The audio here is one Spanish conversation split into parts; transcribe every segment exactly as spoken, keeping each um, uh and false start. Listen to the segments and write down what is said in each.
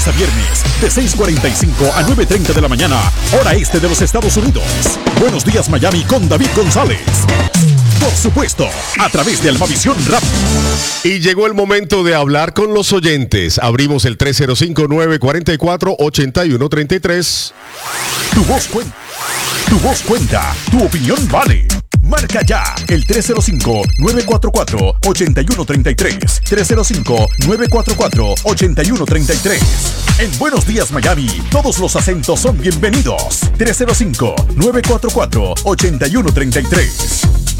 lunes a viernes, de seis cuarenta y cinco a nueve treinta de la mañana, hora este de los Estados Unidos. Buenos días, Miami, con David González. Por supuesto, a través de Almavisión Rap. Y llegó el momento de hablar con los oyentes. Abrimos el tres cero cinco, nueve cuatro cuatro, ocho uno tres tres. Tu voz cuenta. Tu voz cuenta. Tu opinión vale. Marca ya el tres cero cinco, nueve cuatro cuatro, ocho uno tres tres. tres cero cinco, nueve cuatro cuatro, ocho uno tres tres. En Buenos Días, Miami, todos los acentos son bienvenidos. tres cero cinco, nueve cuatro cuatro, ocho uno tres tres.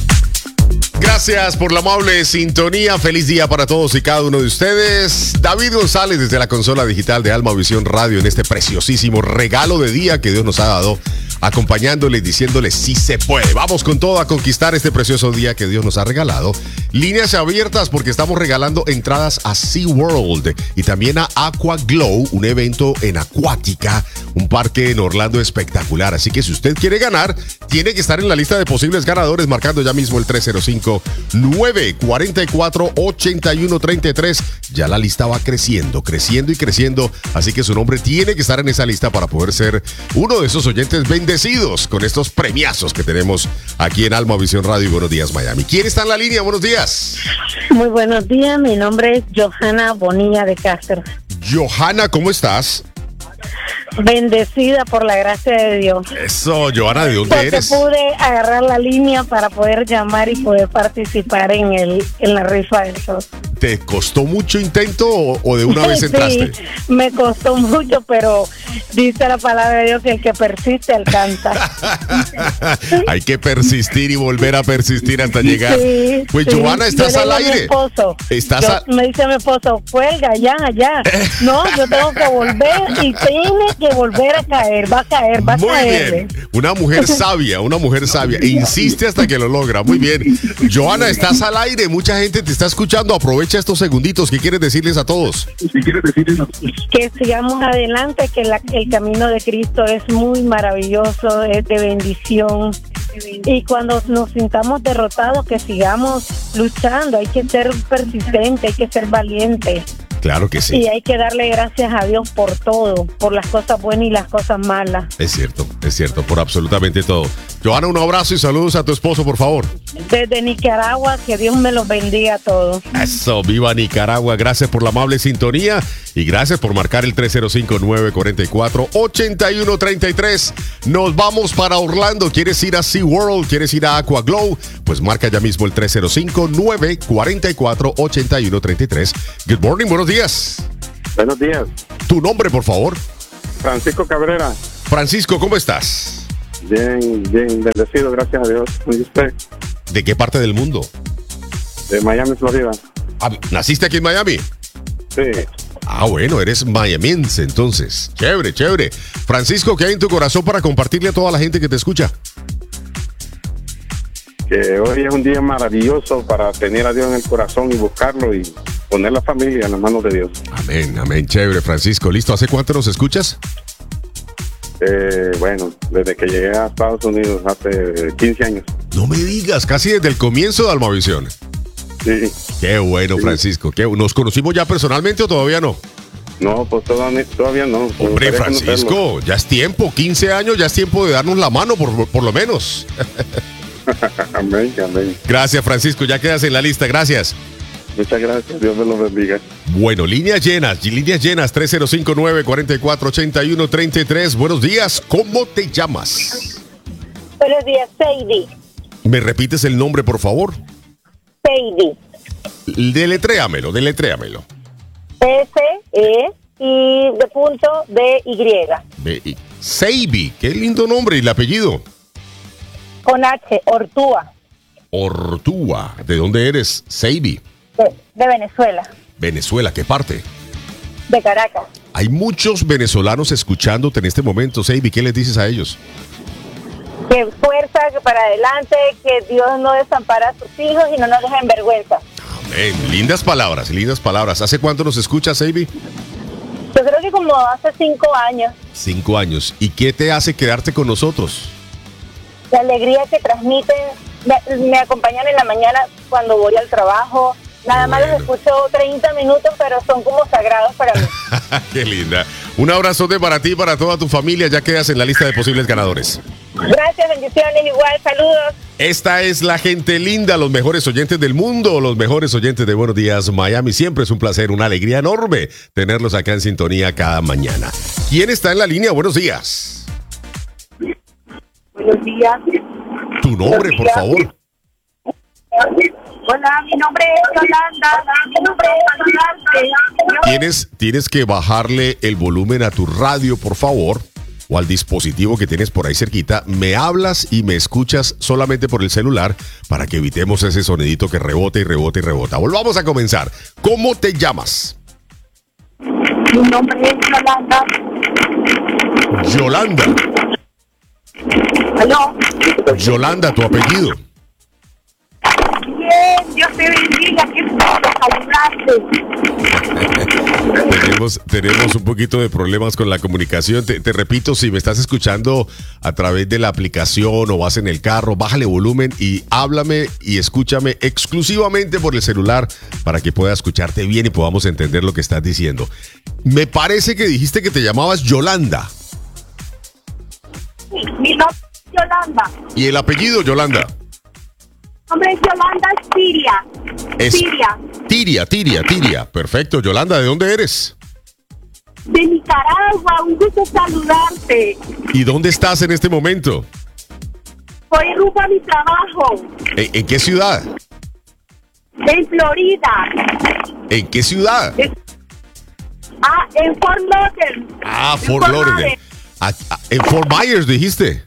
Gracias por la amable sintonía. Feliz día para todos y cada uno de ustedes. David González desde la consola digital de Almavisión Radio en este preciosísimo regalo de día que Dios nos ha dado, acompañándole y diciéndole sí se puede. Vamos con todo a conquistar este precioso día que Dios nos ha regalado. Líneas abiertas porque estamos regalando entradas a SeaWorld y también a Aqua Glow, un evento en acuática, un parque en Orlando espectacular. Así que si usted quiere ganar, tiene que estar en la lista de posibles ganadores marcando ya mismo el tres cero cinco, nueve cuatro cuatro, ocho uno tres tres. Ya la lista va creciendo, creciendo y creciendo. Así que su nombre tiene que estar en esa lista para poder ser uno de esos oyentes bendecidos con estos premiazos que tenemos aquí en Almavisión Radio y Buenos Días, Miami. ¿Quién está en la línea? Buenos días. Muy buenos días, mi nombre es Johanna Bonilla de Castro. Johanna, ¿cómo estás? Bendecida por la gracia de Dios. Eso, Johanna, ¿de dónde Porque eres? pude agarrar la línea para poder llamar y poder participar en el en la rifa del sol. ¿Te costó mucho intento o, o de una vez entraste? Sí, me costó mucho, pero dice la palabra de Dios que el que persiste alcanza. Hay que persistir y volver a persistir hasta llegar. Sí, pues sí. Johanna, estás Yo al le digo a mi aire. esposo, Estás yo- a... Me dice mi esposo, cuelga ya, ya. No, yo tengo que volver y tiene que volver a caer, va a caer, va a Muy caer. bien, una mujer sabia, una mujer sabia, e insiste hasta que lo logra. Muy bien, Johanna, estás al aire, mucha gente te está escuchando, aprovecha estos segunditos. ¿Qué quieres decirles a todos? Que sigamos adelante, que la- el camino de Cristo es muy maravilloso, es de bendición. Y cuando nos sintamos derrotados, que sigamos luchando. Hay que ser persistente, hay que ser valiente. Claro que sí. Y hay que darle gracias a Dios por todo, por las cosas buenas y las cosas malas. Es cierto, es cierto, por absolutamente todo. Johanna, un abrazo y saludos a tu esposo, por favor. Desde Nicaragua, que Dios me los bendiga a todos. Eso, viva Nicaragua. Gracias por la amable sintonía y gracias por marcar el tres cero cinco, nueve cuatro cuatro, ocho uno tres tres. Nos vamos para Orlando. ¿Quieres ir a SeaWorld? ¿Quieres ir a Aqua Glow? Pues marca ya mismo el tres cero cinco, nueve cuatro cuatro, ocho uno tres tres. Good morning, buenos días. Buenos días. Tu nombre, por favor. Francisco Cabrera. Francisco, ¿cómo estás? Bien, bien, bendecido, gracias a Dios. ¿Y usted? ¿De qué parte del mundo? De Miami, Florida. Ah, ¿naciste aquí en Miami? Sí. Ah, bueno, eres miamiense, entonces. Chévere, chévere. Francisco, ¿qué hay en tu corazón para compartirle a toda la gente que te escucha? Que hoy es un día maravilloso para tener a Dios en el corazón y buscarlo y poner la familia en las manos de Dios. Amén, amén, chévere, Francisco. ¿Listo? ¿Hace cuánto nos escuchas? Eh, bueno, desde que llegué a Estados Unidos hace quince años. No me digas, casi desde el comienzo de Almavisión. Sí. Qué bueno, Sí. Francisco. ¿Qué, ¿Nos conocimos ya personalmente o todavía no? No, pues todavía, todavía no. Me Hombre, gustaría Francisco, conocerlo. ya es tiempo, quince años, ya es tiempo de darnos la mano, por, por lo menos. Amén, amén. Gracias, Francisco, ya quedas en la lista, gracias. Muchas gracias, Dios me lo bendiga. Bueno, líneas llenas, líneas llenas, tres cero cinco, nueve cuatro cuatro, ocho uno tres tres. Buenos días, ¿cómo te llamas? Buenos días, Sadie. ¿Me repites el nombre, por favor? Sadie. Deletréamelo, deletréamelo. S, E, y de punto, D, Y. Ve- y- Seibi, qué lindo nombre, y el apellido. Con H, Ortúa, Ortúa, ¿de dónde eres? Seibi, de, de Venezuela, Venezuela, ¿qué parte? de Caracas. Hay muchos venezolanos escuchándote en este momento, Seibi, ¿qué les dices a ellos? Que fuerza, que para adelante, que Dios no desampara a sus hijos y no nos deja en vergüenza. Amén, lindas palabras, lindas palabras. ¿Hace cuánto nos escuchas, Seibi? Yo creo que como hace cinco años, Cinco años. ¿Y qué te hace quedarte con nosotros? la alegría que transmiten, me, me acompañan en la mañana cuando voy al trabajo, Nada más bueno. los escucho treinta minutos, pero son como sagrados para mí. Qué linda. Un abrazote para ti y para toda tu familia. Ya quedas en la lista de posibles ganadores. Gracias, bendiciones, igual, saludos. Esta es la gente linda, los mejores oyentes del mundo, los mejores oyentes de Buenos Días Miami. Siempre es un placer, una alegría enorme tenerlos acá en sintonía cada mañana. ¿Quién está en la línea? Buenos días. Buenos días. Tu nombre, por favor. Hola, mi nombre es Yolanda. Mi nombre es saludarte. Tienes, tienes que bajarle el volumen a tu radio, por favor, o al dispositivo que tienes por ahí cerquita. Me hablas y me escuchas solamente por el celular para que evitemos ese sonidito que rebota y rebota y rebota. Volvamos a comenzar. ¿Cómo te llamas? Mi nombre es Yolanda. Yolanda. ¿Aló? Yolanda, tu apellido. Bien, Dios te bendiga. Qué gusto saludarte. tenemos, tenemos un poquito de problemas con la comunicación. Te, te repito, si me estás escuchando a través de la aplicación o vas en el carro, bájale volumen y háblame y escúchame exclusivamente por el celular para que pueda escucharte bien y podamos entender lo que estás diciendo. Me parece que dijiste que te llamabas Yolanda. Mi nombre es Yolanda. ¿Y el apellido, Yolanda? Mi nombre es Yolanda Siria. Es Siria. Tiria, Tiria, Tiria. Perfecto. Yolanda, ¿de dónde eres? De Nicaragua, un gusto saludarte. ¿Y dónde estás en este momento? Voy rumbo a mi trabajo. ¿En, en qué ciudad? En Florida. ¿En qué ciudad? Ah, en Fort Lauderdale. Ah, En Fort Lauderdale. Ah, ah, en Fort Myers, dijiste.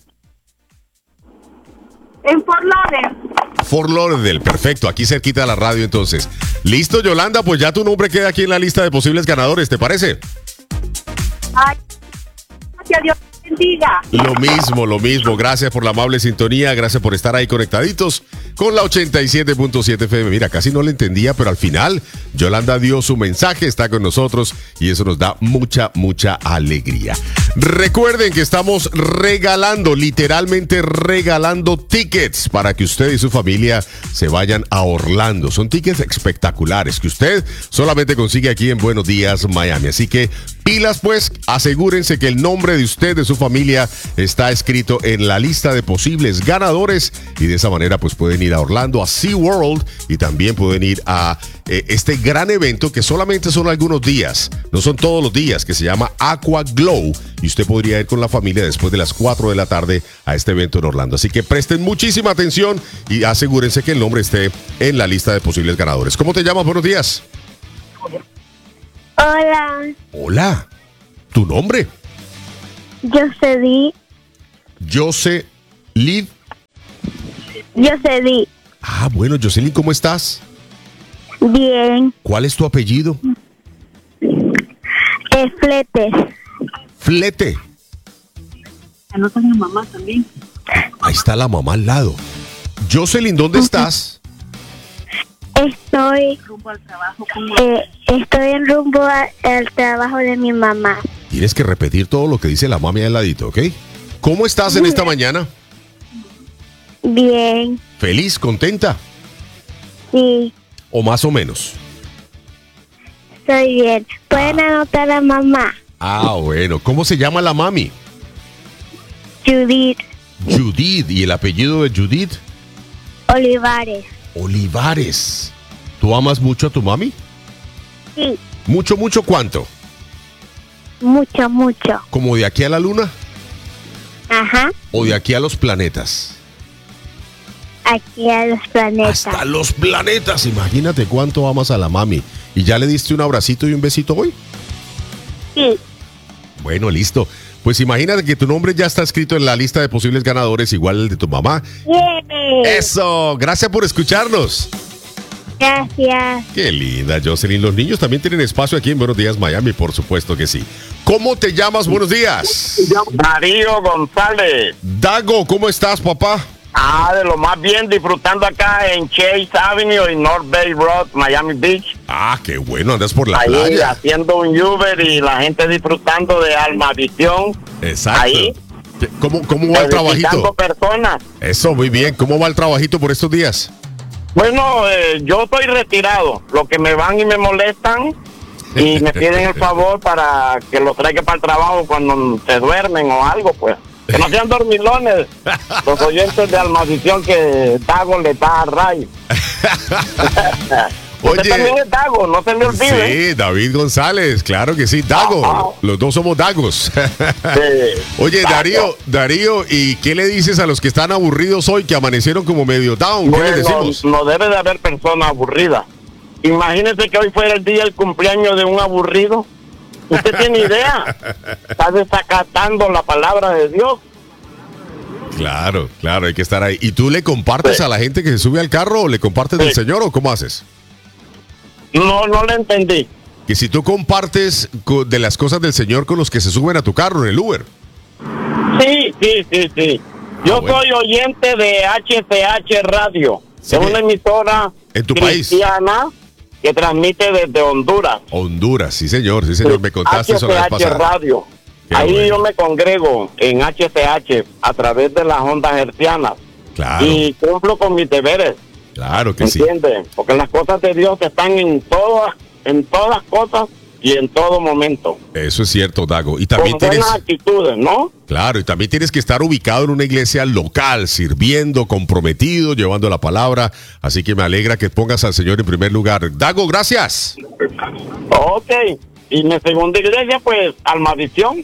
En Fort Lauderdale. Fort Lauderdale, perfecto, aquí cerquita de la radio entonces. Listo, Yolanda, pues ya tu nombre queda aquí en la lista de posibles ganadores, ¿te parece? Ay, que Dios te bendiga. Lo mismo, lo mismo, gracias por la amable sintonía, gracias por estar ahí conectaditos con la ochenta y siete punto siete F M. Mira, casi no le entendía, pero al final Yolanda dio su mensaje, está con nosotros y eso nos da mucha, mucha alegría. Recuerden que estamos regalando, literalmente regalando tickets para que usted y su familia se vayan a Orlando. Son tickets espectaculares que usted solamente consigue aquí en Buenos Días Miami. Así que pilas pues, asegúrense que el nombre de usted, de su familia, está escrito en la lista de posibles ganadores y de esa manera pues pueden ir a Orlando, a SeaWorld y también pueden ir a eh, este gran evento que solamente son algunos días, no son todos los días, que se llama Aqua Glow y usted podría ir con la familia después de las cuatro de la tarde a este evento en Orlando. Así que presten muchísima atención y asegúrense que el nombre esté en la lista de posibles ganadores. ¿Cómo te llamas? Buenos días. Hola, Hola. ¿Tu nombre? Yosedi. Jose Liv. Yosedi. Ah, bueno, Jocelyn, ¿cómo estás? Bien. ¿Cuál es tu apellido? Es Fletes. Flete. Anotan a mi mamá también. Ahí está la mamá al lado. Jocelyn, ¿dónde estás? Estoy rumbo al trabajo. Eh, estoy en rumbo a- al trabajo de mi mamá. Tienes que repetir todo lo que dice la mami al ladito, ¿ok? ¿Cómo estás en esta mañana? Bien. ¿Feliz, contenta Sí, o más o menos? estoy bien. ¿Pueden anotar a mamá? Ah, bueno. ¿Cómo se llama la mami? Judith Judith. ¿Y el apellido de Judith? Olivares. Olivares. ¿Tú amas mucho a tu mami? Sí, ¿Mucho, mucho cuánto? mucho, mucho. ¿Como de aquí a la luna Ajá. o de aquí a los planetas? Aquí a los planetas. Hasta los planetas. Imagínate cuánto amas a la mami. ¿Y ya le diste un abracito y un besito hoy? Sí. Bueno, listo. Pues imagínate que tu nombre ya está escrito en la lista de posibles ganadores, igual el de tu mamá. Bien. Eso, gracias por escucharnos. Gracias. Qué linda, Jocelyn. Los niños también tienen espacio aquí en Buenos Días Miami, por supuesto que sí. ¿Cómo te llamas? Buenos días. Darío González. Dago, ¿cómo estás, papá? Ah, de lo más bien, disfrutando acá en Chase Avenue y North Bay Road, Miami Beach. Ah, qué bueno, andas por la Ahí playa. haciendo un Uber y la gente disfrutando de Almavisión. Exacto. Ahí. ¿Cómo, cómo va el Visitando trabajito? personas. Eso, muy bien. ¿Cómo va el trabajito por estos días? Bueno, eh, yo estoy retirado. Los que me van y me molestan y me piden el favor para que los traiga para el trabajo cuando se duermen o algo, pues. Que no sean dormilones. Los oyentes de Almavisión que Dago le da a Ray. Usted Oye, también es Dago, no se me olvide. sí, David González, claro que sí, Dago. Ajá. Los dos somos Dagos. Sí. Oye, Dago. Darío, Darío, ¿y qué le dices a los que están aburridos hoy, que amanecieron como medio down? ¿Qué les Bueno, decimos? no debe de haber personas aburridas. Imagínese que hoy fuera el día del cumpleaños de un aburrido. ¿Usted tiene idea? Está desacatando la palabra de Dios. Claro, claro, hay que estar ahí. ¿Y tú le compartes Sí. a la gente que se sube al carro o le compartes del Sí. Señor o cómo haces? No, no le entendí. Que si tú compartes co- de las cosas del Señor con los que se suben a tu carro en el Uber. Sí, sí, sí, sí. Yo Ah, bueno. soy oyente de H C H Radio. Sí. Es una emisora En tu país. cristiana que transmite desde Honduras. Honduras, sí señor, sí señor, me contaste eso la vez H C H pasada. Radio. Qué Ahí bueno. yo me congrego en H C H a través de las ondas hertzianas. Claro, Y cumplo con mis deberes. claro que sí. ¿Entiendes? Porque las cosas de Dios están en todas, en todas cosas y en todo momento. Eso es cierto, Dago. Y también Con tienes, buenas actitudes, ¿no? claro, y también tienes que estar ubicado en una iglesia local, sirviendo, comprometido, llevando la palabra. Así que me alegra que pongas al Señor en primer lugar. Dago, gracias. Ok. Y mi segunda iglesia, pues, Almavisión.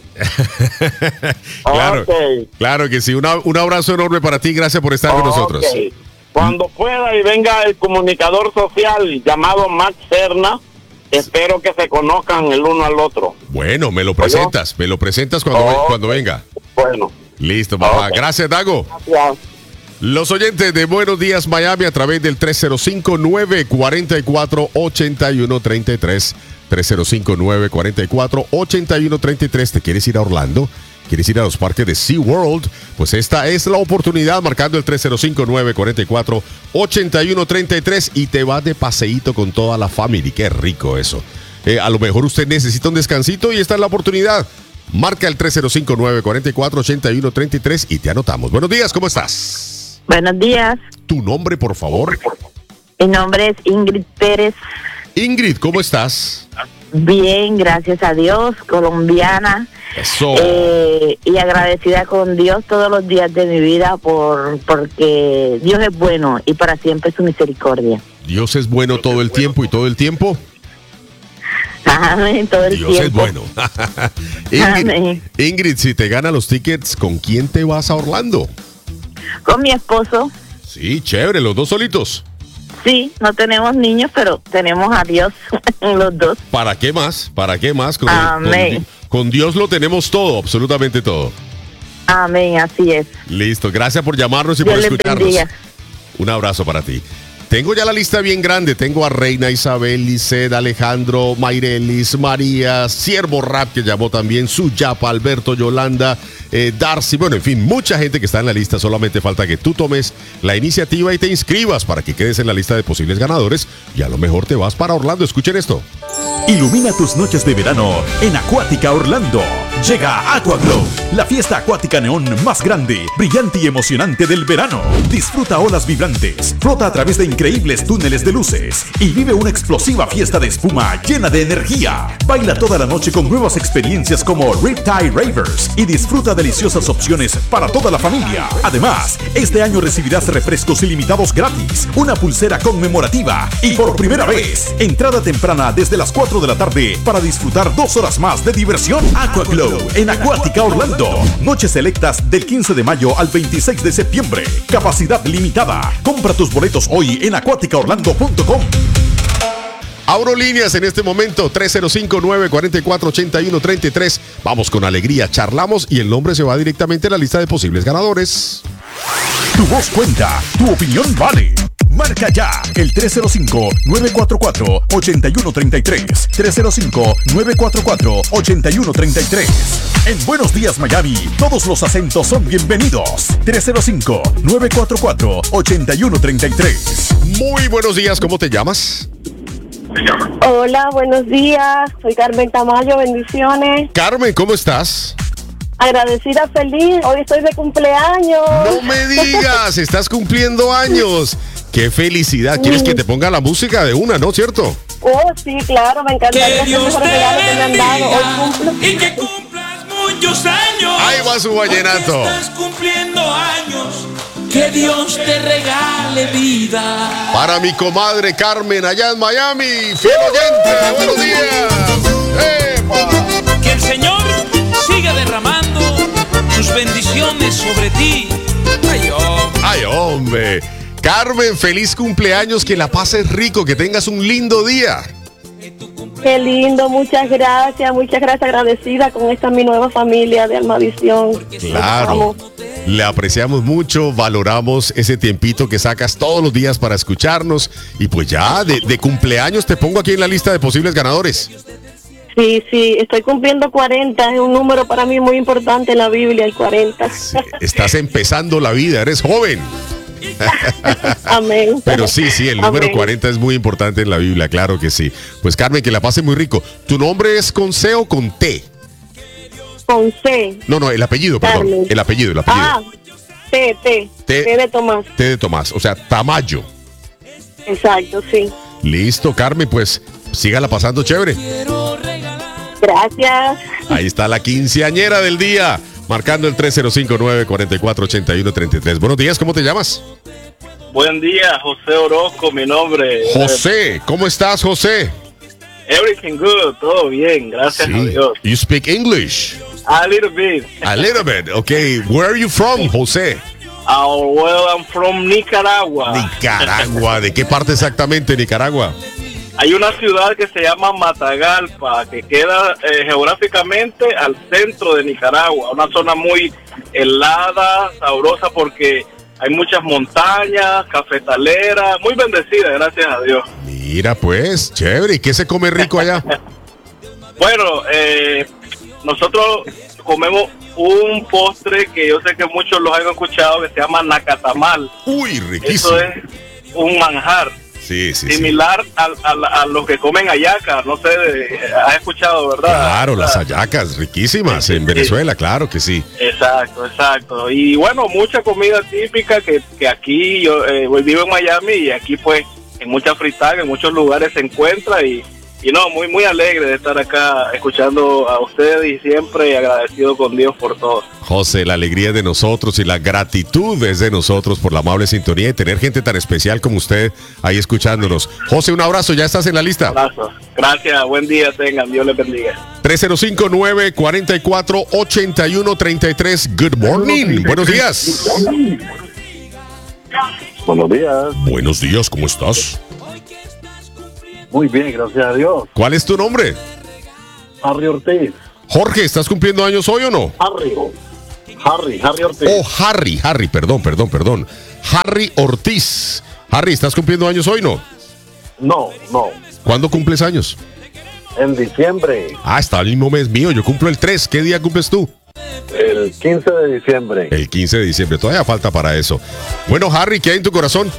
Claro, Ok. claro que sí. Una- un abrazo enorme para ti. Gracias por estar con nosotros. Ok. Cuando pueda y venga el comunicador social llamado Max Serna, espero que se conozcan el uno al otro. Bueno, me lo presentas. Me lo presentas cuando, Ok. cuando venga. Bueno, Listo, papá. Ok. Gracias, Dago. gracias. Los oyentes de Buenos Días Miami a través del tres cero cinco, nueve cuatro cuatro, ocho uno tres tres. tres cero cinco, nueve cuatro cuatro, ocho uno tres tres. ¿Te quieres ir a Orlando? ¿Quieres ir a los parques de SeaWorld? Pues esta es la oportunidad, marcando el tres cero cinco, nueve cuatro cuatro, ocho uno tres tres y te vas de paseíto con toda la familia. Qué rico eso. Eh, a lo mejor usted necesita un descansito y esta es la oportunidad. Marca el tres cero cinco, nueve cuatro cuatro, ocho uno tres tres y te anotamos. Buenos días, ¿cómo estás? Buenos días, Tu nombre, por favor. mi nombre es Ingrid Pérez. Ingrid, ¿cómo estás? Bien, gracias a Dios, colombiana, Eso. eh, y agradecida con Dios todos los días de mi vida por porque Dios es bueno y para siempre su misericordia. Dios es bueno todo el tiempo y todo el tiempo. Amén, todo el Dios tiempo. es bueno. Ingrid, Amén. Ingrid, si te gana los tickets, ¿con quién te vas a Orlando? Con mi esposo, Sí, chévere, los dos solitos. sí, no tenemos niños, pero tenemos a Dios los dos. ¿Para qué más? ¿Para qué más? Con, Amén. con- con Dios lo tenemos todo, absolutamente todo. Amén, así es. Listo, gracias por llamarnos y Dios por les escucharnos. bendiga. Un abrazo para ti. Tengo ya la lista bien grande. Tengo a Reina Isabel, Lisset, Alejandro, Mayrelis, María, Siervo Rap, que llamó también, Suyapa, Alberto, Yolanda, eh, Darcy. Bueno, en fin, mucha gente que está en la lista. Solamente falta que tú tomes la iniciativa y te inscribas para que quedes en la lista de posibles ganadores. Y a lo mejor te vas para Orlando. Escuchen esto. Ilumina tus noches de verano en Acuática Orlando. Llega Aquaglow, la fiesta acuática neón más grande, brillante y emocionante del verano. Disfruta olas vibrantes, flota a través de increíbles túneles de luces y vive una explosiva fiesta de espuma llena de energía. Baila toda la noche con nuevas experiencias como Riptide Ravers y disfruta deliciosas opciones para toda la familia. Además, este año recibirás refrescos ilimitados gratis, una pulsera conmemorativa y por primera vez, entrada temprana desde las cuatro de la tarde para disfrutar dos horas más de diversión. Aquaglow en Acuática Orlando. Noches selectas del quince de mayo al veintiséis de septiembre. Capacidad limitada. Compra tus boletos hoy en acuática orlando punto com. Abro líneas en este momento, tres cero cinco, nueve cuatro cuatro, ocho uno tres tres. Vamos con alegría, charlamos y el nombre se va directamente a la lista de posibles ganadores. Tu voz cuenta, tu opinión vale. Marca ya el tres cero cinco, nueve cuatro cuatro, ocho uno tres tres. tres cero cinco, nueve cuatro cuatro, ocho uno tres tres. En Buenos Días Miami, todos los acentos son bienvenidos. tres cero cinco, nueve cuatro cuatro, ocho uno tres tres. Muy buenos días, ¿cómo te llamas? Hola, buenos días. Soy Carmen Tamayo, bendiciones. Carmen, ¿cómo estás? Agradecida, feliz. Hoy estoy de cumpleaños. No me digas, estás cumpliendo años. Qué felicidad. ¿Quieres que te ponga la música de una, no, cierto? Oh, sí, claro, me encantaría. Que Dios te bendiga Hoy y que cumplas muchos años. Ahí va su vallenato. Porque estás cumpliendo años. Que Dios te regale vida. Para mi comadre Carmen allá en Miami, fiel oyente, buenos días. ¡Epa! Que el Señor siga derramando sus bendiciones sobre ti. Ay, oh. Ay, hombre. Carmen, feliz cumpleaños, que la pases rico, que tengas un lindo día. qué lindo, muchas gracias, muchas gracias, agradecida con esta mi nueva familia de Almavisión. Claro, le apreciamos mucho, valoramos ese tiempito que sacas todos los días para escucharnos y pues ya de, de cumpleaños te pongo aquí en la lista de posibles ganadores. Sí, sí, estoy cumpliendo cuarenta, es un número para mí muy importante en la Biblia, el cuarenta. Sí, estás empezando la vida, eres joven. Amén. Pero sí, sí, el número Amén. cuarenta es muy importante en la Biblia, claro que sí. Pues Carmen, que la pase muy rico. ¿Tu nombre es con C o con T? Con C. No, no, el apellido, perdón. Carmen. El apellido, el apellido. Ah, T, T, T. T de Tomás. T de Tomás, o sea, Tamayo. Exacto, sí. Listo, Carmen, pues sígala pasando chévere. Gracias. Ahí está la quinceañera del día, marcando el tres cero cinco, nueve cuatro cuatro, ocho uno tres tres. Buenos días, ¿cómo te llamas? Buen día, José Orozco, mi nombre. José, ¿cómo estás, José? Everything good, todo bien, gracias a Dios. You speak English? A little bit. A little bit, okay. Where are you from, José? Oh, well, I'm from Nicaragua. Nicaragua, ¿de qué parte exactamente, Nicaragua? Hay una ciudad que se llama Matagalpa, que queda eh, geográficamente al centro de Nicaragua, una zona muy helada, sabrosa porque hay muchas montañas, cafetaleras, muy bendecida, gracias a Dios. Mira, pues, chévere. ¿Y qué se come rico allá? Bueno, eh, nosotros comemos un postre que yo sé que muchos los han escuchado, que se llama nacatamal. Uy, riquísimo. Eso es un manjar. Sí, sí, similar sí. A, a, a los que comen hallaca, no sé, de, has escuchado, ¿verdad? Claro, las hallacas, riquísimas Sí, en sí. Venezuela, claro que sí. Exacto, exacto. Y bueno, mucha comida típica que, que aquí, yo eh, vivo en Miami y aquí pues en muchas fritagas, en muchos lugares se encuentra y, y no, muy muy alegre de estar acá escuchando a ustedes y siempre agradecido con Dios por todo. José, la alegría es de nosotros y la gratitud es de nosotros por la amable sintonía y tener gente tan especial como usted ahí escuchándonos. José, un abrazo, ya estás en la lista. Gracias, gracias, buen día tengan, Dios les bendiga. tres cero cinco, nueve cuatro cuatro, ocho uno tres tres. Good morning. Buenos días. Buenos días. Buenos días, ¿cómo estás? Muy bien, gracias a Dios. ¿Cuál es tu nombre? Harry Ortiz. Jorge, ¿estás cumpliendo años hoy o no? Harry. Harry, Harry Ortiz. Oh, Harry, Harry, perdón, perdón, perdón. Harry Ortiz. Harry, ¿estás cumpliendo años hoy o no? No, no. ¿Cuándo cumples años? En diciembre, Ah, está el mismo mes mío, yo cumplo el tres. ¿Qué día cumples tú? el quince de diciembre. El quince de diciembre, todavía falta para eso. Bueno, Harry, ¿qué hay en tu corazón?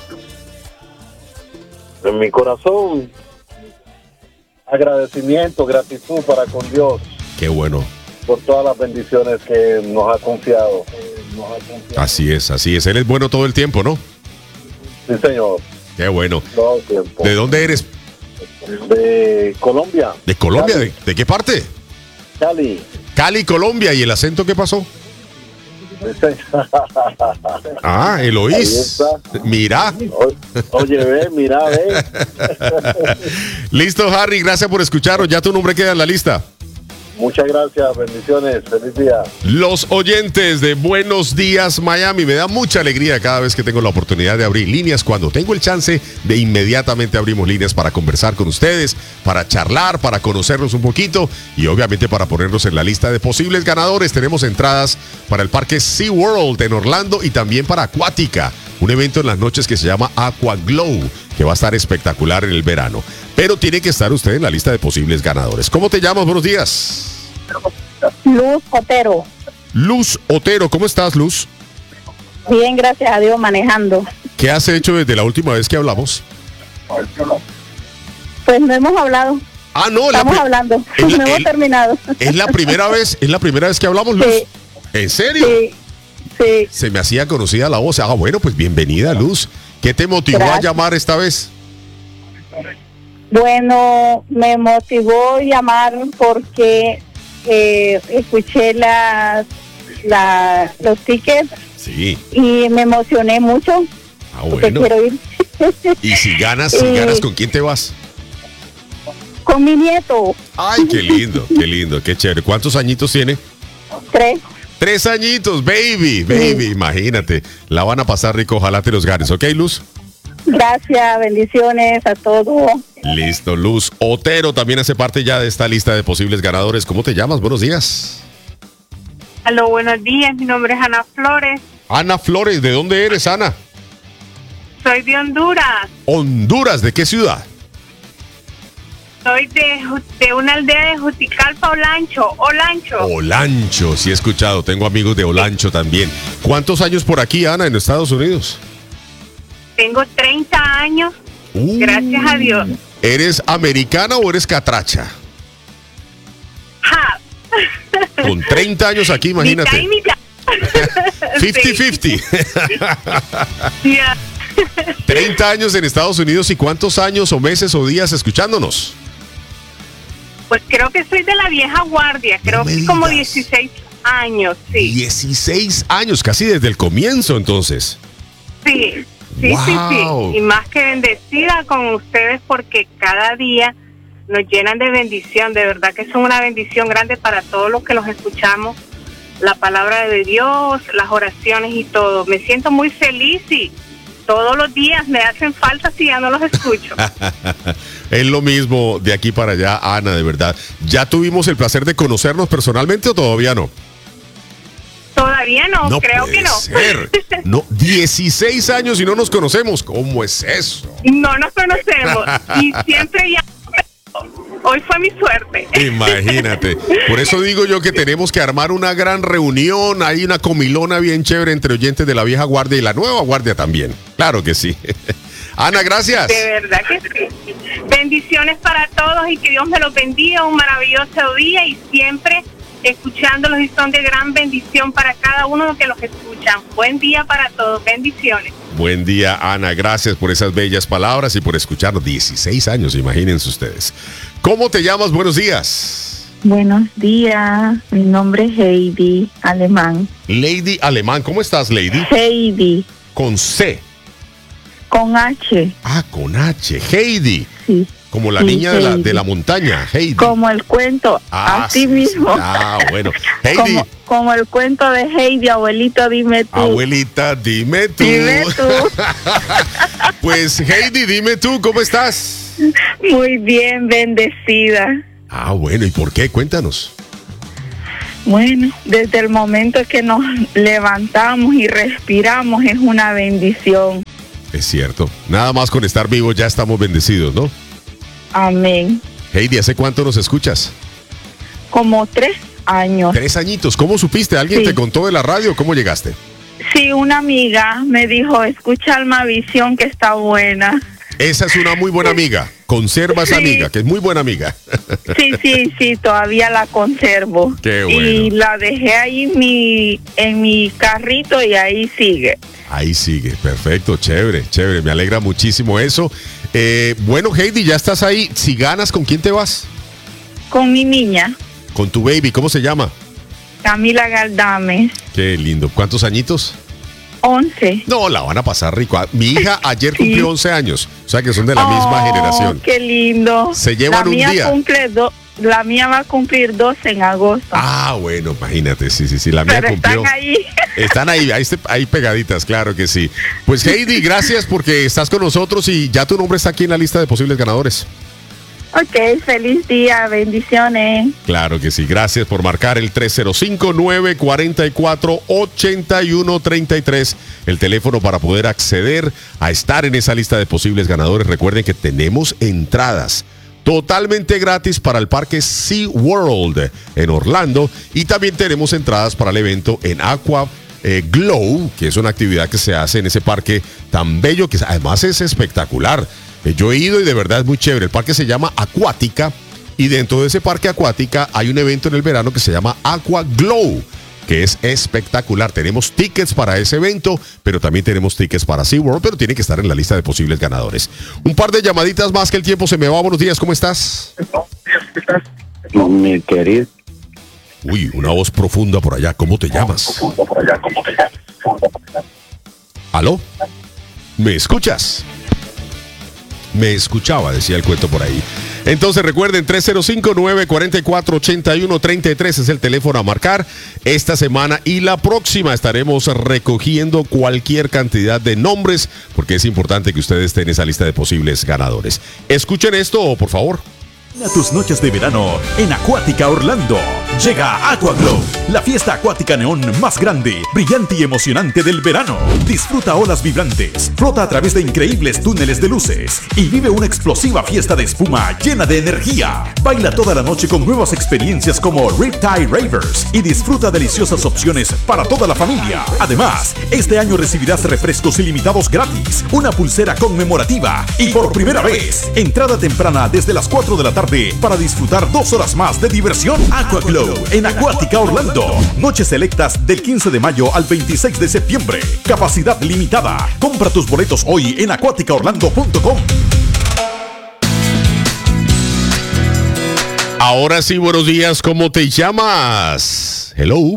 En mi corazón, agradecimiento, gratitud para con Dios Qué bueno. por todas las bendiciones que nos ha confiado. Nos ha confiado. Así es, así es. Él es bueno todo el tiempo, ¿no? Sí, señor. Qué bueno. Todo el tiempo. ¿De dónde eres? De Colombia. ¿De Colombia? Cali. ¿De, de qué parte? Cali. Cali, Colombia. ¿Y el acento qué pasó? Sí, señor. Ah, Ahí Eloís. está. Mira. O- Oye, ve, mira, ve. Listo, Harry, gracias por escucharnos. Ya tu nombre queda en la lista. Muchas gracias, bendiciones, feliz día. Los oyentes de Buenos Días Miami, me da mucha alegría cada vez que tengo la oportunidad de abrir líneas. Cuando tengo el chance de inmediatamente abrimos líneas para conversar con ustedes, para charlar, para conocernos un poquito y obviamente para ponernos en la lista de posibles ganadores. Tenemos entradas para el parque SeaWorld en Orlando y también para Acuática, un evento en las noches que se llama Aqua Glow, que va a estar espectacular en el verano. Pero tiene que estar usted en la lista de posibles ganadores. ¿Cómo te llamas? Buenos días. Luz Otero. Luz Otero, ¿cómo estás, Luz? Bien, gracias a Dios, manejando. ¿Qué has hecho desde la última vez que hablamos? Pues no hemos hablado, Ah, no, la estamos pri- hablando, es la- no hemos el- terminado. es la primera vez, es la primera vez que hablamos, Luz. Sí. ¿En serio? Sí, sí. Se me hacía conocida la voz. Ah, bueno, pues bienvenida, Luz. ¿Qué te motivó Gracias. a llamar esta vez? Bueno, me motivó llamar porque eh, escuché las, la, los tickets Sí. y me emocioné mucho. Ah, Porque bueno. quiero ir Y si ganas, si Eh, ganas, ¿con quién te vas? con mi nieto. Ay, qué lindo, qué lindo, qué chévere. ¿Cuántos añitos tiene? Tres. Tres añitos, baby, baby, imagínate. La van a pasar rico, ojalá te los ganes, ¿ok, Luz? Gracias, bendiciones a todos. Listo, Luz. Otero también hace parte ya de esta lista de posibles ganadores. ¿Cómo te llamas? Buenos días. Aló, buenos días. Mi nombre es Ana Flores. Ana Flores, ¿de dónde eres, Ana? Soy de Honduras. Honduras, ¿de qué ciudad? Soy de, Ju- de una aldea de Juticalpa, Olancho. Olancho. Olancho, sí he escuchado. Tengo amigos de Olancho también. ¿Cuántos años por aquí, Ana, en Estados Unidos? Tengo treinta años. Uh. Gracias a Dios. ¿Eres americana o eres catracha? Ja. Con treinta años aquí, imagínate. Mitad y mitad. cincuenta cincuenta. Sí. Ya. treinta años en Estados Unidos y ¿cuántos años o meses o días escuchándonos? Pues creo que soy de la vieja guardia. Creo me que como digas. dieciséis años, sí. dieciséis años, casi desde el comienzo entonces. Sí, sí, Wow. sí, sí. Y más que bendecida con ustedes porque cada día nos llenan de bendición. De verdad que son una bendición grande para todos los que los escuchamos. La palabra de Dios, las oraciones y todo. Me siento muy feliz y todos los días me hacen falta si ya no los escucho. Es lo mismo de aquí para allá, Ana, de verdad. ¿Ya tuvimos el placer de conocernos personalmente o todavía no? Todavía no, No creo puede que no. ser. No, dieciséis años y no nos conocemos. ¿Cómo es eso? No nos conocemos y siempre ya... Hoy fue mi suerte. Imagínate. Por eso digo yo que tenemos que armar una gran reunión. Hay una comilona bien chévere entre oyentes de la vieja guardia y la nueva guardia también. Claro que sí. Ana, gracias. De verdad que sí. Bendiciones para todos y que Dios me los bendiga. Un maravilloso día y siempre escuchándolos y son de gran bendición para cada uno de los que los escuchan. Buen día para todos. Bendiciones. Buen día, Ana. Gracias por esas bellas palabras y por escucharnos. dieciséis años, imagínense ustedes. ¿Cómo te llamas? Buenos días. Buenos días, mi nombre es Heidi Alemán. Lady Alemán, ¿cómo estás, Lady? Heidi, Con C. con H, Ah, con H. Heidi. sí. Como la Sí, niña de la, Heidi. de la montaña. Heidi. Como el cuento, Ah, así sí, sí. mismo. Ah, bueno. Heidi. Como, como el cuento de Heidi, abuelito, dime tú. Abuelita, dime tú. Dime tú. Pues Heidi, dime tú, ¿cómo estás? Muy bien, bendecida. Ah, bueno, ¿y por qué? Cuéntanos. Bueno, desde el momento que nos levantamos y respiramos es una bendición. Es cierto. Nada más con estar vivos ya estamos bendecidos, ¿no? Amén. Heidi, ¿hace cuánto nos escuchas? Como tres años. Tres añitos. ¿Cómo supiste? ¿Alguien Sí. te contó de la radio? ¿Cómo llegaste? Sí, una amiga me dijo, escucha Almavisión que está buena. Esa es una muy buena amiga. Conserva esa Sí. amiga, que es muy buena amiga. Sí, sí, sí, todavía la conservo. Qué Y bueno. la dejé ahí en mi, en mi carrito y ahí sigue. Ahí sigue. Perfecto. Chévere, chévere. Me alegra muchísimo eso. Eh, bueno, Heidi, ya estás ahí. Si ganas, ¿con quién te vas? Con mi niña, Con tu baby. ¿Cómo se llama? Camila Galdames, Qué lindo. ¿Cuántos añitos? once. No, la van a pasar rico. Ah, Mi hija ayer Sí. cumplió once años. O sea que son de la misma Oh, generación. Qué lindo. Se llevan la un mía día. Cumple do- la mía va a cumplir doce en agosto. Ah, bueno, imagínate. Sí, sí, sí. La mía Pero cumplió. están ahí. Están ahí, ahí, ahí pegaditas, claro que sí. Pues Heidi, gracias porque estás con nosotros y ya tu nombre está aquí en la lista de posibles ganadores. Ok, feliz día, bendiciones. Claro que sí, gracias por marcar el tres cero cinco, nueve cuatro cuatro, ocho uno tres tres, el teléfono para poder acceder a estar en esa lista de posibles ganadores. Recuerden que tenemos entradas totalmente gratis para el parque SeaWorld en Orlando y también tenemos entradas para el evento en Aqua eh, Glow, que es una actividad que se hace en ese parque tan bello que además es espectacular. Eh, yo he ido y de verdad es muy chévere. El parque se llama Acuática y dentro de ese parque Acuática hay un evento en el verano que se llama Aqua Glow, que es espectacular. Tenemos tickets para ese evento, pero también tenemos tickets para SeaWorld, pero tiene que estar en la lista de posibles ganadores. Un par de llamaditas más que el tiempo se me va. Buenos días, ¿cómo estás? Mi querido. Uy, una voz profunda por allá. ¿Cómo te llamas? ¿Aló? ¿Me escuchas? Me escuchaba, decía el cuento por ahí. Entonces recuerden, tres cero cinco, nueve cuatro cuatro, ocho uno tres tres es el teléfono a marcar. Esta semana y la próxima estaremos recogiendo cualquier cantidad de nombres, porque es importante que ustedes estén en esa lista de posibles ganadores. Escuchen esto, por favor. A tus noches de verano en Acuática Orlando. Llega Aquaglow, la fiesta acuática neón más grande, brillante y emocionante del verano. Disfruta olas vibrantes, flota a través de increíbles túneles de luces y vive una explosiva fiesta de espuma llena de energía. Baila toda la noche con nuevas experiencias como Riptide Ravers y disfruta deliciosas opciones para toda la familia. Además, este año recibirás refrescos ilimitados gratis, una pulsera conmemorativa y por primera vez, entrada temprana desde las cuatro de la tarde para disfrutar dos horas más de diversión. Aquaglow en Acuática Orlando. Noches selectas del quince de mayo al veintiséis de septiembre. Capacidad limitada. Compra tus boletos hoy en acuática orlando punto com. Ahora sí, buenos días, ¿cómo te llamas? Hello.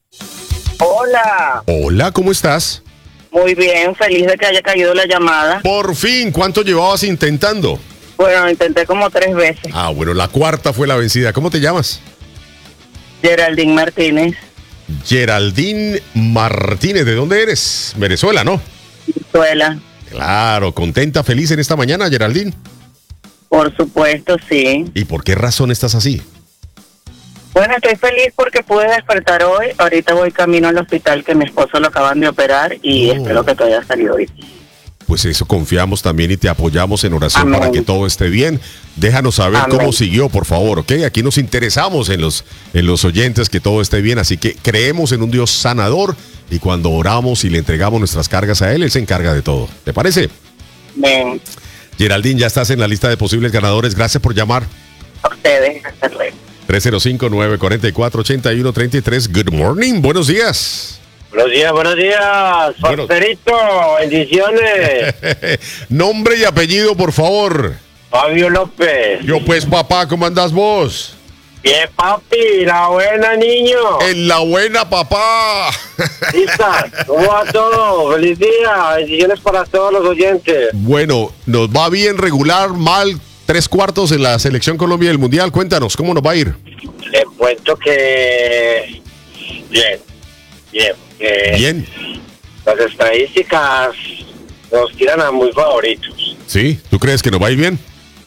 Hola. Hola, ¿cómo estás? Muy bien, feliz de que haya caído la llamada. Por fin, ¿cuánto llevabas intentando? Bueno, intenté como tres veces. Ah, bueno, la cuarta fue la vencida. ¿Cómo te llamas? Geraldine Martínez. Geraldine Martínez, ¿de dónde eres? Venezuela, ¿no? Venezuela. Claro, contenta, feliz en esta mañana, Geraldine. Por supuesto, sí. ¿Y por qué razón estás así? Bueno, estoy feliz porque pude despertar hoy. Ahorita voy camino al hospital que mi esposo lo acaban de operar y oh. espero que todo haya salido hoy. Pues eso confiamos también y te apoyamos en oración Amén. Para que todo esté bien. Déjanos saber Amén. Cómo siguió, por favor, ¿ok? Aquí nos interesamos en los, en los oyentes que todo esté bien, así que creemos en un Dios sanador y cuando oramos y le entregamos nuestras cargas a Él, Él se encarga de todo. ¿Te parece? Bien. Geraldine, ya estás en la lista de posibles ganadores. Gracias por llamar. A ustedes. Hasta luego. tres cero cinco, nueve cuatro cuatro, ocho uno tres tres. Good morning. Buenos días. Buenos días, buenos días, Solterito, bendiciones. Nombre y apellido, por favor. Fabio López. Yo pues, papá, ¿cómo andás vos? Bien, papi, la buena, niño. En la buena, papá. Lisa, ¿cómo va todo? Feliz día, bendiciones para todos los oyentes. Bueno, nos va bien, regular, mal, tres cuartos en la Selección Colombia del Mundial. Cuéntanos, ¿cómo nos va a ir? Les cuento que... Bien, bien. Eh, Bien. Las estadísticas nos tiran a muy favoritos. ¿Sí? ¿Tú crees que nos va a ir bien?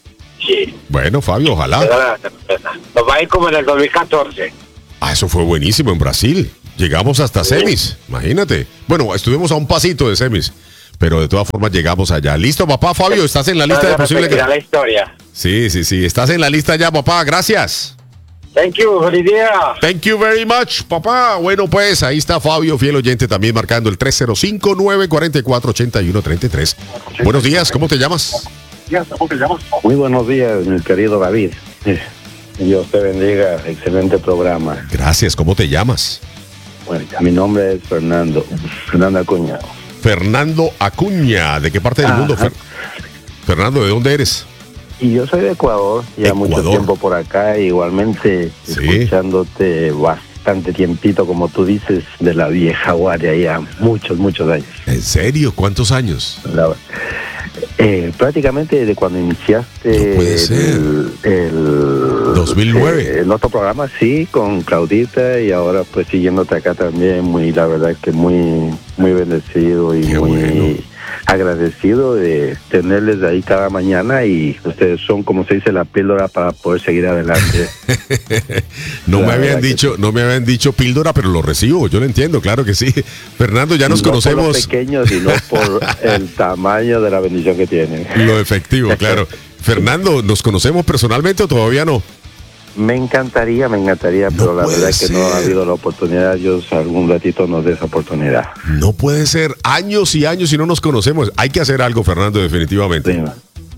Sí. Bueno, Fabio, ojalá. Nos va a ir como en el dos mil catorce. Ah, eso fue buenísimo en Brasil. Llegamos hasta sí. semis, imagínate. Bueno, estuvimos a un pasito de semis, pero de todas formas llegamos allá. ¿Listo, papá? Fabio, ¿estás en la lista de posibles? la historia. Sí, sí, sí. Estás en la lista ya, papá. Gracias. Thank you, feliz día. Thank you very much, papá. Bueno, pues ahí está Fabio, fiel oyente, también marcando el tres cero cinco, nueve cuatro cuatro, ocho uno tres tres. Buenos días, ¿cómo te llamas? ¿Cómo te llamas? Muy buenos días, mi querido David. Dios te bendiga, excelente programa. Gracias, ¿cómo te llamas? Bueno, mi nombre es Fernando, Fernando Acuña. Fernando Acuña, ¿de qué parte del ah, mundo? Fer Fernando, ¿de dónde eres? Y yo soy de Ecuador, ya Ecuador. mucho tiempo por acá, igualmente sí. escuchándote bastante tiempito, como tú dices, de la vieja guardia, ya muchos, muchos años. ¿En serio? ¿Cuántos años? La, eh, prácticamente desde cuando iniciaste no puede ser. el, el dos mil nueve. Eh, el otro programa, sí, con Claudita, y ahora pues siguiéndote acá también, muy, la verdad que muy, muy bendecido y Qué muy... Bueno. agradecido de tenerles ahí cada mañana y ustedes son, como se dice, la píldora para poder seguir adelante. no la me habían dicho, sí. no me habían dicho píldora, pero lo recibo, yo lo entiendo, claro que sí. Fernando, ya nos no conocemos. Por los pequeños, sino por el tamaño de la bendición que tienen. Lo efectivo, claro. Fernando, ¿nos conocemos personalmente o todavía no? Me encantaría, me encantaría, no pero la verdad es que no ha habido la oportunidad. Yo algún ratito nos dé esa oportunidad. No puede ser, años y años y no nos conocemos. Hay que hacer algo, Fernando, definitivamente. Sí,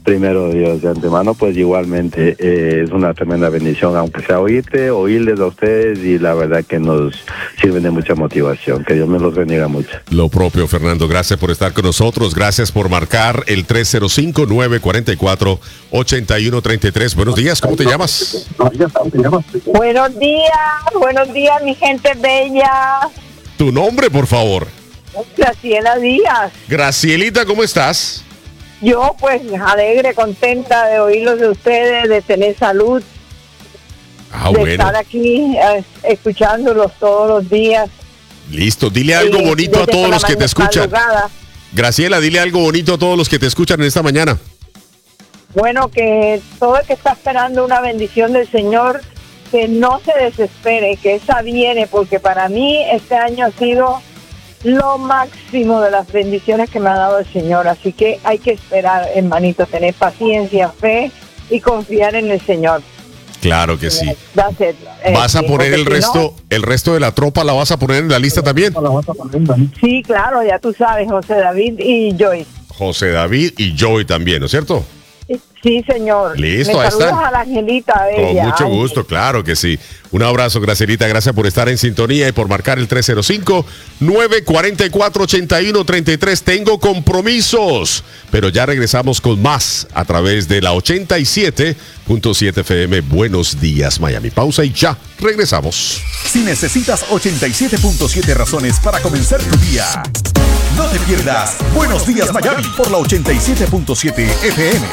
Primero Dios, de antemano, pues igualmente eh, es una tremenda bendición, aunque sea oírte, oírles a ustedes, y la verdad que nos sirven de mucha motivación. Que Dios me los bendiga mucho. Lo propio, Fernando, gracias por estar con nosotros, gracias por marcar el tres cero cinco, nueve cuatro cuatro, ocho uno tres tres. Buenos días, ¿cómo te llamas? Buenos días, buenos días, mi gente bella. Tu nombre, por favor. Graciela Díaz. Gracielita, ¿cómo estás? Yo pues alegre, contenta de oírlos de ustedes, de tener salud, ah, de bueno. estar aquí eh, escuchándolos todos los días. Listo, dile algo Y bonito a desde todos la los que te mañana- escuchan. madrugada. Graciela, dile algo bonito a todos los que te escuchan en esta mañana. Bueno, que todo el que está esperando una bendición del Señor, que no se desespere, que esa viene, porque para mí este año ha sido lo máximo de las bendiciones que me ha dado el Señor. Así que hay que esperar, hermanito, tener paciencia, fe y confiar en el Señor. Claro que sí. That's it. Eh, ¿Vas a sí, poner porque el si resto, el resto de la tropa la vas a poner en la lista también? no- sí, claro, ya tú sabes, José David y Joyce. José David y Joey también, ¿no es cierto? Sí, señor. Listo, Me ahí saludas están. a la Angelita Con bella. mucho gusto, claro que sí. Un abrazo, Gracielita. Gracias por estar en sintonía y por marcar el tres cero cinco, nueve cuatro cuatro, ocho uno tres tres. Tengo compromisos, pero ya regresamos con más a través de la ochenta y siete punto siete F M. Buenos días, Miami. Pausa y ya regresamos. Si necesitas ochenta y siete punto siete razones para comenzar tu día, no te pierdas Buenos Días Miami por la ochenta y siete punto siete F M.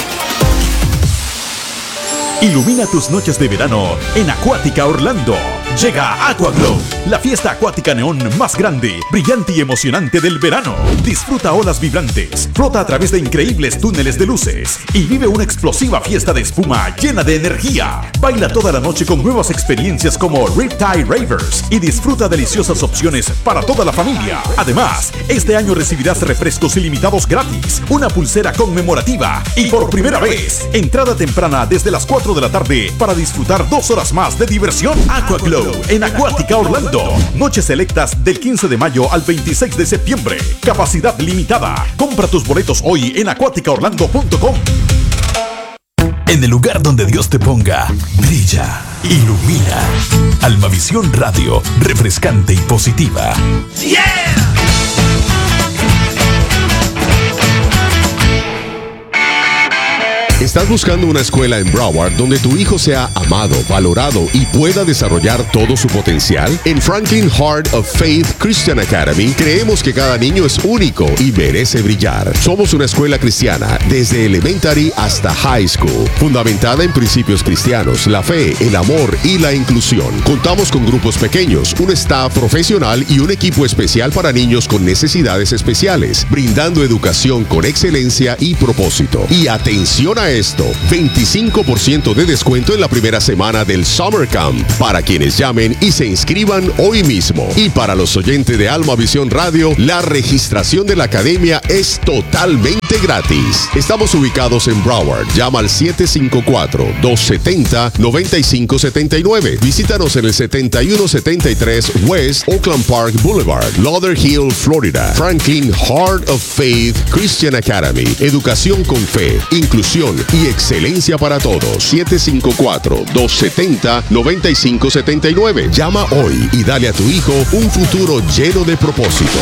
Ilumina tus noches de verano en Acuática Orlando. Llega Aquaglow, la fiesta acuática neón más grande, brillante y emocionante del verano. Disfruta olas vibrantes, flota a través de increíbles túneles de luces y vive una explosiva fiesta de espuma llena de energía. Baila toda la noche con nuevas experiencias como Riptide Ravers y disfruta deliciosas opciones para toda la familia. Además, este año recibirás refrescos ilimitados gratis, una pulsera conmemorativa y por primera vez, entrada temprana desde las cuatro de la tarde para disfrutar dos horas más de diversión. Aquaglow en Acuática Orlando. Noches selectas del quince de mayo al veintiséis de septiembre. Capacidad limitada. Compra tus boletos hoy en acuática orlando punto com. En el lugar donde Dios te ponga, brilla, ilumina. Almavisión Radio, refrescante y positiva. ¡Yeah! ¿Estás buscando una escuela en Broward donde tu hijo sea amado, valorado y pueda desarrollar todo su potencial? En Franklin Heart of Faith Christian Academy creemos que cada niño es único y merece brillar. Somos una escuela cristiana desde elementary hasta high school, fundamentada en principios cristianos, la fe, el amor y la inclusión. Contamos con grupos pequeños, un staff profesional y un equipo especial para niños con necesidades especiales, brindando educación con excelencia y propósito. Y atención a esto, veinticinco por ciento de descuento en la primera semana del Summer Camp para quienes llamen y se inscriban hoy mismo. Y para los oyentes de Alma Visión Radio, la registración de la academia es totalmente gratis. Estamos ubicados en Broward. Llama al siete cinco cuatro, dos siete cero, nueve cinco siete nueve. Visítanos en el setenta y uno setenta y tres West Oakland Park Boulevard, Lauderhill, Florida. Franklin Heart of Faith Christian Academy. Educación con fe, inclusión y excelencia para todos. siete cinco cuatro, dos siete cero, nueve cinco siete nueve. Llama hoy y dale a tu hijo un futuro lleno de propósito.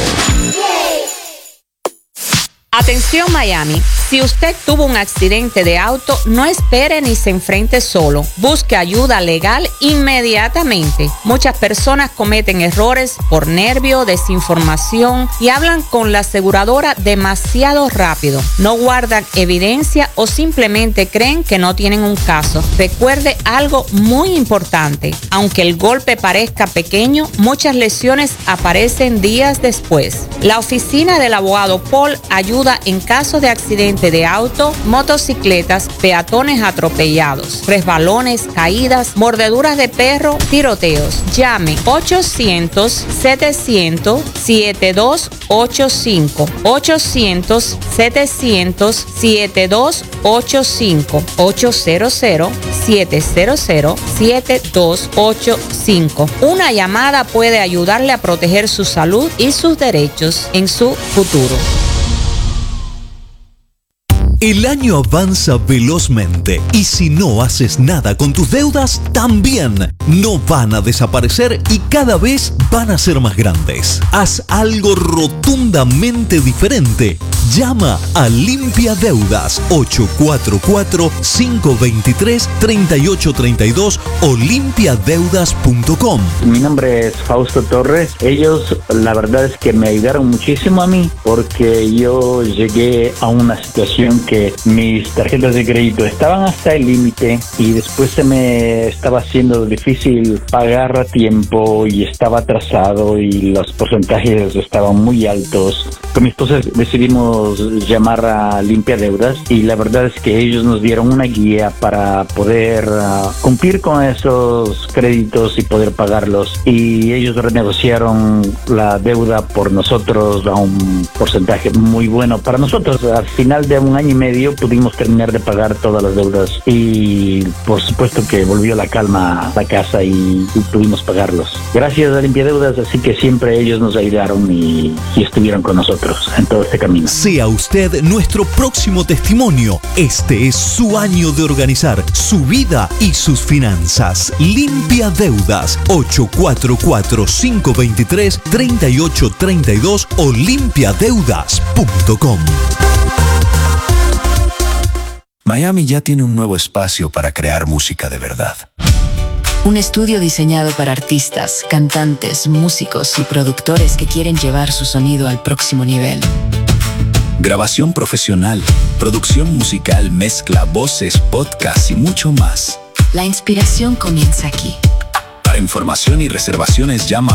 Atención Miami, si usted tuvo un accidente de auto, no espere ni se enfrente solo. Busque ayuda legal inmediatamente. Muchas personas cometen errores por nervio, desinformación y hablan con la aseguradora demasiado rápido. No guardan evidencia o simplemente creen que no tienen un caso. Recuerde algo muy importante. Aunque el golpe parezca pequeño, muchas lesiones aparecen días después. La oficina del abogado Paul ayuda en caso de accidente de auto, motocicletas, peatones atropellados, resbalones, caídas, mordeduras de perro, tiroteos. Llame ochocientos, setecientos, setenta y dos ochenta y cinco. ochocientos, setecientos, setenta y dos ochenta y cinco. ochocientos, setecientos, setenta y dos ochenta y cinco. Una llamada puede ayudarle a proteger su salud y sus derechos en su futuro. El año avanza velozmente y si no haces nada con tus deudas, también no van a desaparecer y cada vez van a ser más grandes. Haz algo rotundamente diferente. Llama a Limpia Deudas ocho cuatro cuatro, cinco dos tres, tres ocho tres dos o limpia deudas punto com. Mi nombre es Fausto Torres. Ellos, la verdad es que me ayudaron muchísimo a mí porque yo llegué a una situación que mis tarjetas de crédito estaban hasta el límite y después se me estaba haciendo difícil pagar a tiempo y estaba atrasado y los porcentajes estaban muy altos. Con mi esposa decidimos llamar a Limpia Deudas y la verdad es que ellos nos dieron una guía para poder uh, cumplir con esos créditos y poder pagarlos, y ellos renegociaron la deuda por nosotros a un porcentaje muy bueno para nosotros. Al final de un año y medio pudimos terminar de pagar todas las deudas y por supuesto que volvió la calma a la casa y, y pudimos pagarlos. Gracias a Limpia Deudas, así que siempre ellos nos ayudaron y, y estuvieron con nosotros en todo este camino. Sea usted nuestro próximo testimonio. Este es su año de organizar su vida y sus finanzas. Limpia Deudas ocho cuatro cuatro, cinco dos tres, tres ocho tres dos o limpia deudas punto com. Miami ya tiene un nuevo espacio para crear música de verdad. Un estudio diseñado para artistas, cantantes, músicos y productores que quieren llevar su sonido al próximo nivel. Grabación profesional, producción musical, mezcla, voces, podcast y mucho más. La inspiración comienza aquí. Para información y reservaciones llama